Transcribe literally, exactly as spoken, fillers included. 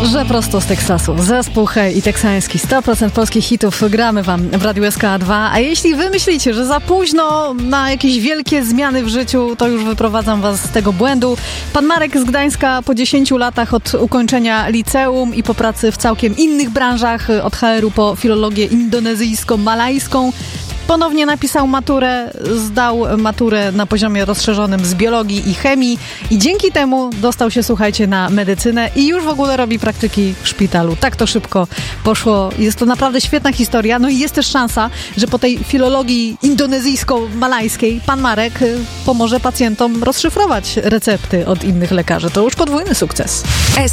Że prosto z Teksasu. Zespół Hej i teksański sto procent polskich hitów gramy wam w Radiu S K A dwa. A jeśli wy myślicie, że za późno na jakieś wielkie zmiany w życiu, to już wyprowadzam was z tego błędu. Pan Marek z Gdańska po dziesięciu latach od ukończenia liceum i po pracy w całkiem innych branżach, od H R u po filologię indonezyjsko-malajską, ponownie napisał maturę, zdał maturę na poziomie rozszerzonym z biologii i chemii i dzięki temu dostał się, słuchajcie, na medycynę i już w ogóle robi praktyki w szpitalu. Tak to szybko poszło. Jest to naprawdę świetna historia. No i jest też szansa, że po tej filologii indonezyjsko-malajskiej pan Marek pomoże pacjentom rozszyfrować recepty od innych lekarzy. To już podwójny sukces.